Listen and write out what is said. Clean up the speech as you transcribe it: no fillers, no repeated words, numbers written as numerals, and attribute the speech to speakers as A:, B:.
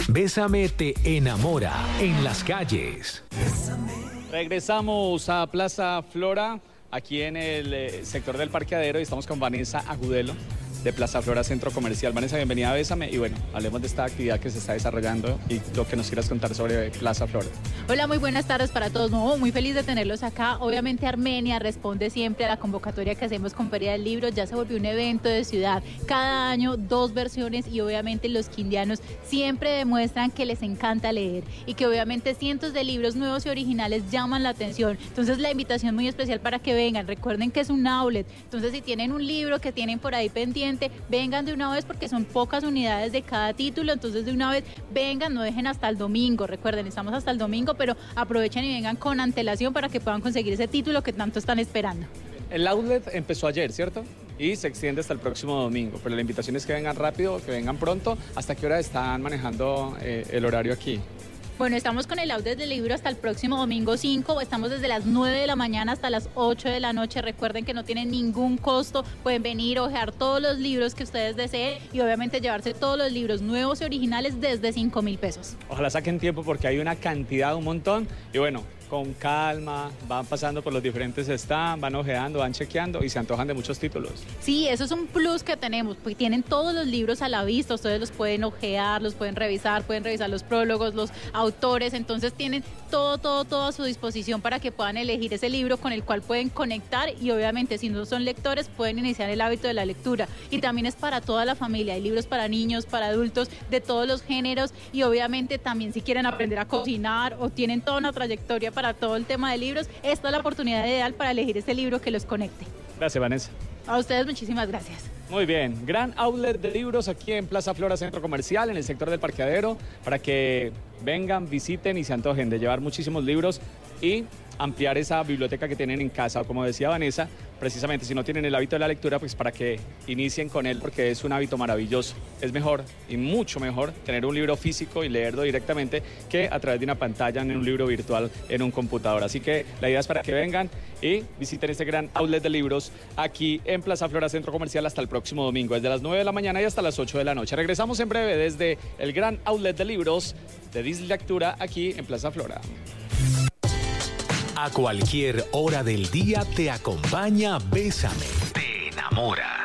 A: Bésame te enamora en las calles.
B: Regresamos a Plaza Flora, aquí en el sector del Parqueadero, y estamos con Vanessa Agudelo de Plaza Flora Centro Comercial. Vanessa, bienvenida a Bésame, y bueno, hablemos de esta actividad que se está desarrollando y lo que nos quieras contar sobre Plaza Flora.
C: Hola, muy buenas tardes para todos. No, muy feliz de tenerlos acá. Obviamente Armenia responde siempre a la convocatoria que hacemos con Feria del Libro. Ya se volvió un evento de ciudad. Cada año 2 versiones, y obviamente los quindianos siempre demuestran que les encanta leer y que obviamente cientos de libros nuevos y originales llaman la atención. Entonces la invitación muy especial para que vengan. Recuerden que es un outlet. Entonces si tienen un libro que tienen por ahí pendiente, vengan de una vez porque son pocas unidades de cada título. Entonces de una vez vengan, no dejen hasta el domingo. Recuerden, estamos hasta el domingo, pero aprovechen y vengan con antelación para que puedan conseguir ese título que tanto están esperando.
B: El outlet empezó ayer, ¿cierto? Y se extiende hasta el próximo domingo, pero la invitación es que vengan rápido, que vengan pronto. ¿Hasta qué hora están manejando el horario aquí?
C: Bueno, estamos con el outlet del libro hasta el próximo domingo 5, estamos desde las 9 de la mañana hasta las 8 de la noche. Recuerden que no tienen ningún costo, pueden venir, hojear todos los libros que ustedes deseen y obviamente llevarse todos los libros nuevos y originales desde 5,000 pesos.
B: Ojalá saquen tiempo porque hay una cantidad, un montón, y bueno, con calma, van pasando por los diferentes stands, van ojeando, van chequeando y se antojan de muchos títulos.
C: Sí, eso es un plus que tenemos, porque tienen todos los libros a la vista, ustedes los pueden ojear, los pueden revisar los prólogos, los autores, entonces tienen todo a su disposición para que puedan elegir ese libro con el cual pueden conectar y obviamente si no son lectores pueden iniciar el hábito de la lectura. Y también es para toda la familia, hay libros para niños, para adultos, de todos los géneros y obviamente también si quieren aprender a cocinar o tienen toda una trayectoria para todo el tema de libros, esta es la oportunidad ideal para elegir ese libro que los conecte.
B: Gracias, Vanessa.
C: A ustedes muchísimas gracias.
B: Muy bien, gran outlet de libros aquí en Plaza Flora Centro Comercial, en el sector del Parqueadero, para que vengan, visiten y se antojen de llevar muchísimos libros y ampliar esa biblioteca que tienen en casa, o como decía Vanessa, precisamente si no tienen el hábito de la lectura, pues para que inicien con él, porque es un hábito maravilloso. Es mejor y mucho mejor tener un libro físico y leerlo directamente que a través de una pantalla en un libro virtual en un computador. Así que la idea es para que vengan y visiten este gran outlet de libros aquí en Plaza Flora Centro Comercial hasta el próximo domingo, desde las 9 de la mañana y hasta las 8 de la noche. Regresamos en breve desde el gran outlet de libros de Dislectura aquí en Plaza Flora.
A: A cualquier hora del día te acompaña Bésame, te enamora.